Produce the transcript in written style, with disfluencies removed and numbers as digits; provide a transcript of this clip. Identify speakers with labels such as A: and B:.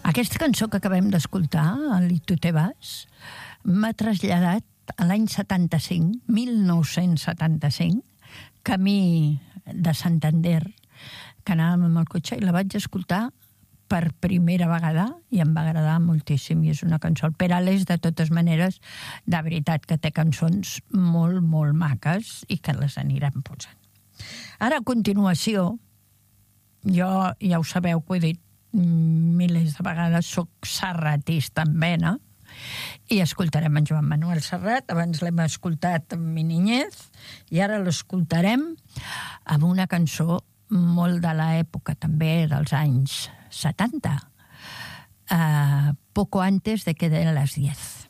A: Aquesta cançó que acabem d'escoltar, el I tu te vas, m'ha traslladat a l'any 75, 1975, camí de Santander, que anàvem amb el cotxe i la vaig escoltar per primera vegada i em va agradar moltíssim. I és una cançó. El Perales, de totes maneres, de veritat que té cançons molt, molt maques i que les anirem posant. Ara, a continuació, jo ja ho sabeu que ho he dit milers de vegades, soc serratista en vena, i escoltarem en Joan Manuel Serrat. Abans l'hem escoltat en Mi niñez i ara l'escoltarem amb una cançó molt de l'època també dels anys 70, poco antes de que den las 10.